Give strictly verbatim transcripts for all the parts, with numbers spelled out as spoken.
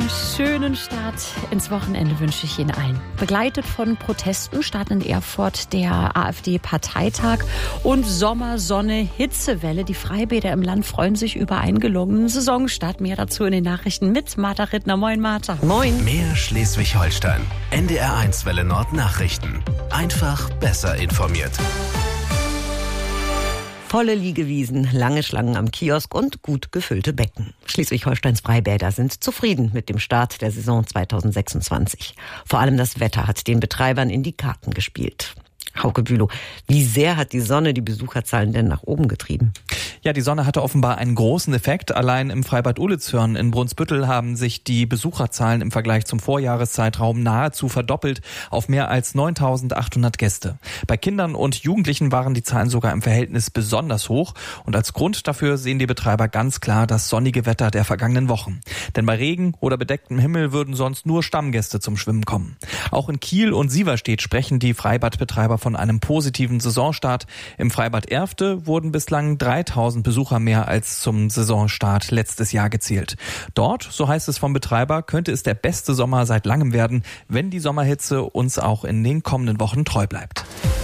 schönen Start ins Wochenende wünsche ich Ihnen allen. Begleitet von Protesten starten in Erfurt der AfD-Parteitag und Sommer, Sonne, Hitzewelle. Die Freibäder im Land freuen sich über einen gelungenen Saisonstart. Mehr dazu in den Nachrichten mit Martha Rittner. Moin, Martha. Moin. Mehr Schleswig-Holstein. N D R eins Welle Nord Nachrichten. Einfach besser informiert. Volle Liegewiesen, lange Schlangen am Kiosk und gut gefüllte Becken. Schleswig-Holsteins Freibäder sind zufrieden mit dem Start der Saison zwanzig sechsundzwanzig. Vor allem das Wetter hat den Betreibern in die Karten gespielt. Hauke Bülow, wie sehr hat die Sonne die Besucherzahlen denn nach oben getrieben? Ja, die Sonne hatte offenbar einen großen Effekt. Allein im Freibad Uhlitshörn in Brunsbüttel haben sich die Besucherzahlen im Vergleich zum Vorjahreszeitraum nahezu verdoppelt auf mehr als neuntausendachthundert Gäste. Bei Kindern und Jugendlichen waren die Zahlen sogar im Verhältnis besonders hoch. Und als Grund dafür sehen die Betreiber ganz klar das sonnige Wetter der vergangenen Wochen. Denn bei Regen oder bedecktem Himmel würden sonst nur Stammgäste zum Schwimmen kommen. Auch in Kiel und Sieverstedt sprechen die Freibadbetreiber von einem positiven Saisonstart. Im Freibad Erfte wurden bislang dreitausend Besucher mehr als zum Saisonstart letztes Jahr gezählt. Dort, so heißt es vom Betreiber, könnte es der beste Sommer seit langem werden, wenn die Sommerhitze uns auch in den kommenden Wochen treu bleibt.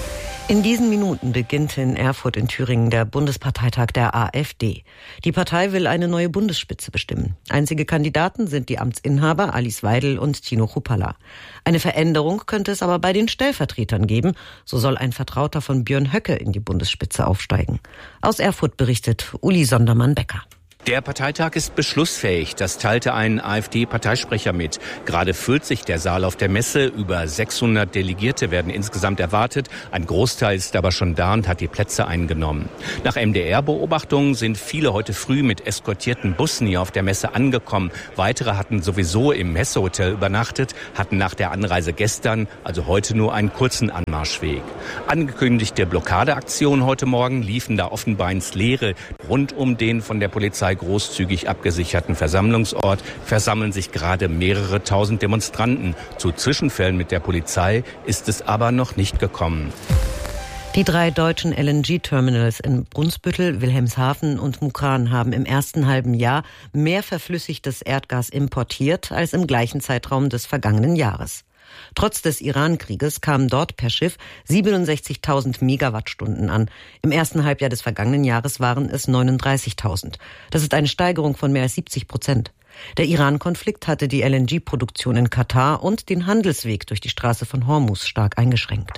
In diesen Minuten beginnt in Erfurt in Thüringen der Bundesparteitag der AfD. Die Partei will eine neue Bundesspitze bestimmen. Einzige Kandidaten sind die Amtsinhaber Alice Weidel und Tino Chrupalla. Eine Veränderung könnte es aber bei den Stellvertretern geben. So soll ein Vertrauter von Björn Höcke in die Bundesspitze aufsteigen. Aus Erfurt berichtet Uli Sondermann-Becker. Der Parteitag ist beschlussfähig, das teilte ein AfD-Parteisprecher mit. Gerade füllt sich der Saal auf der Messe, über sechshundert Delegierte werden insgesamt erwartet. Ein Großteil ist aber schon da und hat die Plätze eingenommen. Nach M D R-Beobachtungen sind viele heute früh mit eskortierten Bussen hier auf der Messe angekommen. Weitere hatten sowieso im Messehotel übernachtet, hatten nach der Anreise gestern, also heute nur einen kurzen Anmarschweg. Angekündigte Blockadeaktionen heute Morgen liefen da offenbar ins Leere. Rund um den von der Polizei großzügig abgesicherten Versammlungsort versammeln sich gerade mehrere tausend Demonstranten. Zu Zwischenfällen mit der Polizei ist es aber noch nicht gekommen. Die drei deutschen L N G-Terminals in Brunsbüttel, Wilhelmshaven und Mukran haben im ersten halben Jahr mehr verflüssigtes Erdgas importiert als im gleichen Zeitraum des vergangenen Jahres. Trotz des Iran-Krieges kamen dort per Schiff siebenundsechzigtausend Megawattstunden an. Im ersten Halbjahr des vergangenen Jahres waren es neununddreißigtausend. Das ist eine Steigerung von mehr als siebzig Prozent. Der Iran-Konflikt hatte die L N G-Produktion in Katar und den Handelsweg durch die Straße von Hormuz stark eingeschränkt.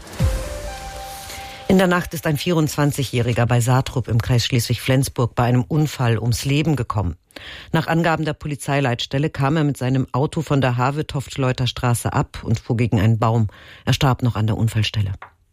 In der Nacht ist ein vierundzwanzigjähriger bei Saatrup im Kreis Schleswig-Flensburg bei einem Unfall ums Leben gekommen. Nach Angaben der Polizeileitstelle kam er mit seinem Auto von der Havetoft-Leuter Straße ab und fuhr gegen einen Baum. Er starb noch an der Unfallstelle.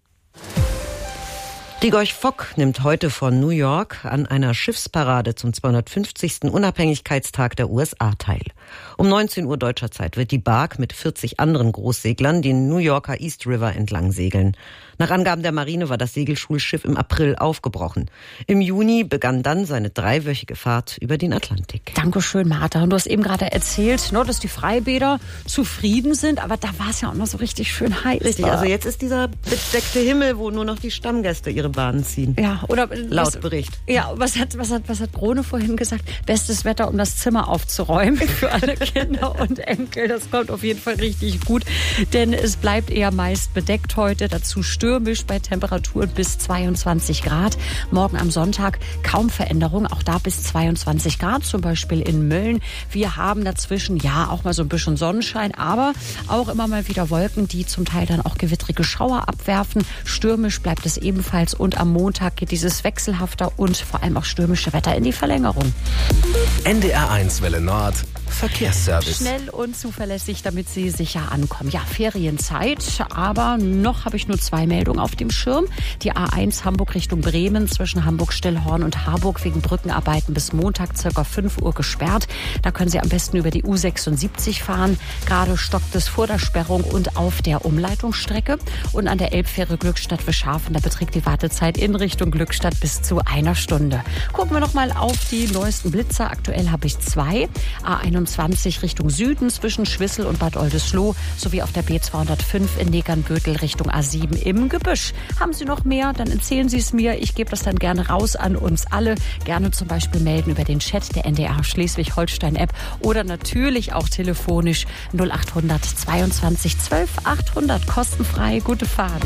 Die Gorch Fock nimmt heute von New York an einer Schiffsparade zum zweihundertfünfzigsten Unabhängigkeitstag der U S A teil. Um neunzehn Uhr deutscher Zeit wird die Bark mit vierzig anderen Großseglern den New Yorker East River entlang segeln. Nach Angaben der Marine war das Segelschulschiff im April aufgebrochen. Im Juni begann dann seine dreiwöchige Fahrt über den Atlantik. Dankeschön, Martha. Und du hast eben gerade erzählt, dass die Freibäder zufrieden sind, aber da war es ja auch noch so richtig schön heiß. Richtig, also jetzt ist dieser bedeckte Himmel, wo nur noch die Stammgäste ihre Bahnen ziehen. Ja, oder laut was, Bericht. Ja, was hat, was hat, was hat Krone vorhin gesagt? Bestes Wetter, um das Zimmer aufzuräumen für alle Kinder und Enkel. Das kommt auf jeden Fall richtig gut, denn es bleibt eher meist bedeckt heute. Dazu stürmisch bei Temperaturen bis zweiundzwanzig Grad. Morgen am Sonntag kaum Veränderung, auch da bis zweiundzwanzig Grad, zum Beispiel in Mölln. Wir haben dazwischen ja auch mal so ein bisschen Sonnenschein, aber auch immer mal wieder Wolken, die zum Teil dann auch gewittrige Schauer abwerfen. Stürmisch bleibt es ebenfalls und am Montag geht dieses wechselhafte und vor allem auch stürmische Wetter in die Verlängerung. N D R eins Welle Nord Verkehrsservice. Schnell und zuverlässig, damit Sie sicher ankommen. Ja, Ferienzeit, aber noch habe ich nur zwei Meldungen auf dem Schirm. Die A eins Hamburg Richtung Bremen zwischen Hamburg-Stillhorn und Harburg wegen Brückenarbeiten bis Montag circa fünf Uhr gesperrt. Da können Sie am besten über die U sechsundsiebzig fahren. Gerade stockt es vor der Sperrung und auf der Umleitungsstrecke. Und an der Elbfähre Glückstadt-Wischhafen, da beträgt die Wartezeit in Richtung Glückstadt bis zu einer Stunde. Gucken wir noch mal auf die neuesten Blitzer. Aktuell habe ich zwei. A einunddreißig achtundzwanzig Richtung Süden zwischen Schwissel und Bad Oldesloe sowie auf der B zweihundertfünf in Negernbötel Richtung A sieben im Gebüsch. Haben Sie noch mehr? Dann erzählen Sie es mir. Ich gebe das dann gerne raus an uns alle. Gerne zum Beispiel melden über den Chat der N D R Schleswig-Holstein-App oder natürlich auch telefonisch null acht hundert zweiundzwanzig zwölf achthundert. Kostenfrei. Gute Fahrt.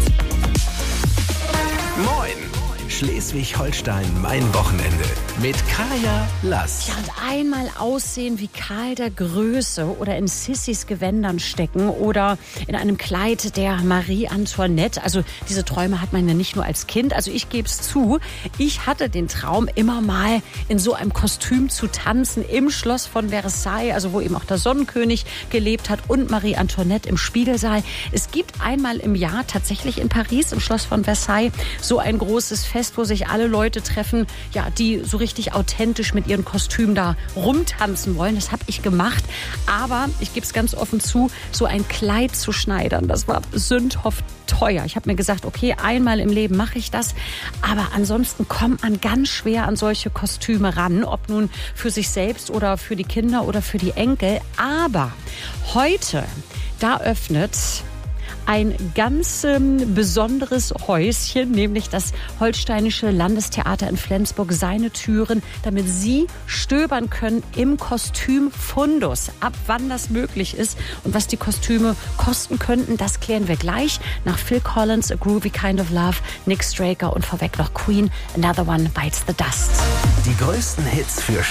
Moin! Schleswig-Holstein, mein Wochenende. Mit Kaya Lass. Ja, und einmal aussehen wie Karl der Größe oder in Sissys Gewändern stecken oder in einem Kleid der Marie Antoinette. Also diese Träume hat man ja nicht nur als Kind. Also ich gebe es zu, ich hatte den Traum, immer mal in so einem Kostüm zu tanzen im Schloss von Versailles, also wo eben auch der Sonnenkönig gelebt hat und Marie Antoinette im Spiegelsaal. Es gibt einmal im Jahr tatsächlich in Paris im Schloss von Versailles so ein großes Fest, wo sich alle Leute treffen, ja, die so richtig authentisch mit ihren Kostümen da rumtanzen wollen. Das habe ich gemacht. Aber ich gebe es ganz offen zu, so ein Kleid zu schneidern, das war sündhaft teuer. Ich habe mir gesagt, okay, einmal im Leben mache ich das. Aber ansonsten kommt man ganz schwer an solche Kostüme ran, ob nun für sich selbst oder für die Kinder oder für die Enkel. Aber heute, da öffnet ein ganz ähm, besonderes Häuschen, nämlich das Holsteinische Landestheater in Flensburg, seine Türen, damit Sie stöbern können im Kostümfundus. Ab wann das möglich ist und was die Kostüme kosten könnten, das klären wir gleich. Nach Phil Collins, A Groovy Kind of Love, Nick Straker und vorweg noch Queen, Another One Bites the Dust. Die größten Hits für